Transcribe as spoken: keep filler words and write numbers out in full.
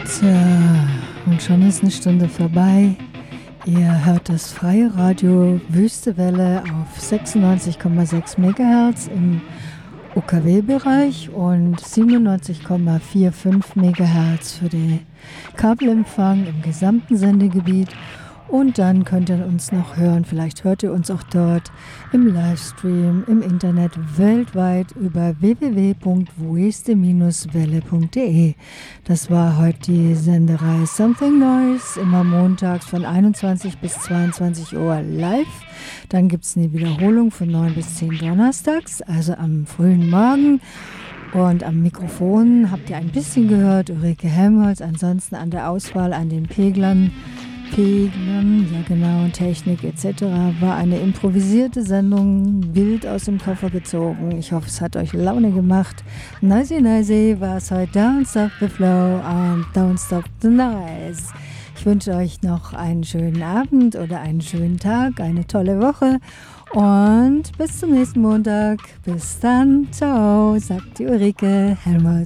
Tja, und schon ist eine Stunde vorbei. Ihr hört das freie Radio Wüstewelle auf sechsundneunzig Komma sechs Megahertz im U K W-Bereich und siebenundneunzig Komma fünfundvierzig Megahertz für den Kabelempfang im gesamten Sendegebiet. Und dann könnt ihr uns noch hören, vielleicht hört ihr uns auch dort im Livestream, im Internet weltweit über w w w punkt weste welle punkt de. Das war heute die Senderei Something Noise, immer montags von einundzwanzig bis zweiundzwanzig Uhr live. Dann gibt es eine Wiederholung von neun bis zehn donnerstags, also am frühen Morgen. Und am Mikrofon habt ihr ein bisschen gehört, Ulrike Helmholtz, ansonsten an der Auswahl, an den Peglern, Pegeln, ja genau, und Technik et cetera war eine improvisierte Sendung, wild aus dem Koffer gezogen. Ich hoffe, es hat euch Laune gemacht. Noisy Noisy war es heute. Don't Stop the Flow und Don't Stop the Noise. Ich wünsche euch noch einen schönen Abend oder einen schönen Tag, eine tolle Woche und bis zum nächsten Montag. Bis dann, ciao, sagt die Ulrike Helmholtz.